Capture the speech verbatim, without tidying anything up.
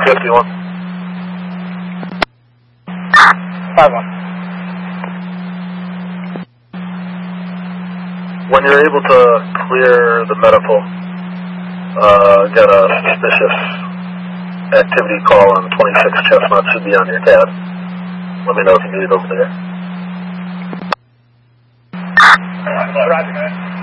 fifty-one. five one. When you're able to clear the medical, uh, get a suspicious activity call on twenty-six Chestnut, should be on your tab. Let me know if you need it over there. Roger, man.